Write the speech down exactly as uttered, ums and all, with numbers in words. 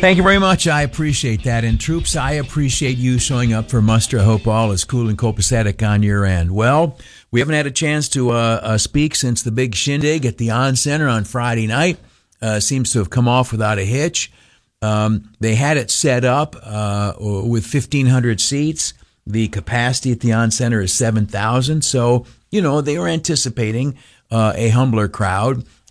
Thank you very much. I appreciate that. And troops, I appreciate you showing up for muster. I hope all is cool and copacetic on your end. Well, we haven't had a chance to uh, uh, speak since the big shindig at the On Center on Friday night. Uh, seems to have come off without a hitch. Um, they had it set up uh, with fifteen hundred seats. The capacity at the On Center is seven thousand. So, you know, they were anticipating uh, a humbler crowd.